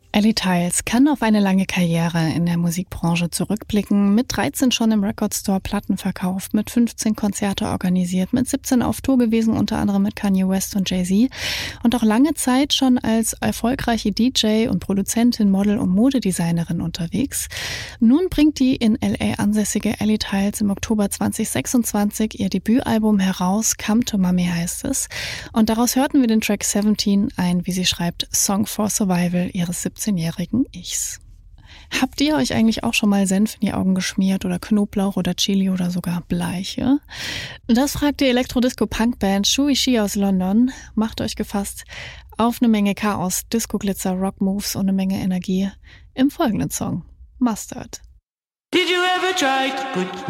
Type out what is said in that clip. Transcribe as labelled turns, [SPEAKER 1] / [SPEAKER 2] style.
[SPEAKER 1] Ellie Tiles kann auf eine lange Karriere in der Musikbranche zurückblicken. Mit 13 schon im Record Store Platten verkauft, mit 15 Konzerte organisiert, mit 17 auf Tour gewesen, unter anderem mit Kanye West und Jay-Z. Und auch lange Zeit schon als erfolgreiche DJ und Produzentin, Model und Modedesignerin unterwegs. Nun bringt die in L.A. ansässige Ellie Tiles im Oktober 2026 ihr Debütalbum heraus. Come to Mommy heißt es. Und daraus hörten wir den Track 17, ein, wie sie schreibt, Song for Survival ihres 17-jährigen Ichs. Habt ihr euch eigentlich auch schon mal Senf in die Augen geschmiert oder Knoblauch oder Chili oder sogar Bleiche? Das fragt die Elektrodisco-Punkband Shuishi aus London. Macht euch gefasst auf eine Menge Chaos, Disco-Glitzer, Rock-Moves und eine Menge Energie im folgenden Song Mustard.
[SPEAKER 2] Did you ever try to put